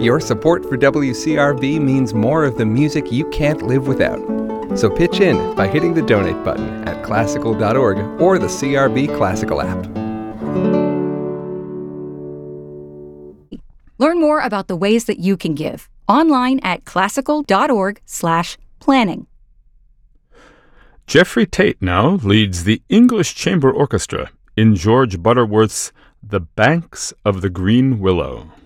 Your support for WCRB means more of the music you can't live without. So pitch in by hitting the donate button at classical.org or the CRB Classical app. Learn more about the ways that you can give online at classical.org/planning. Jeffrey Tate now leads the English Chamber Orchestra in George Butterworth's The Banks of the Green Willow.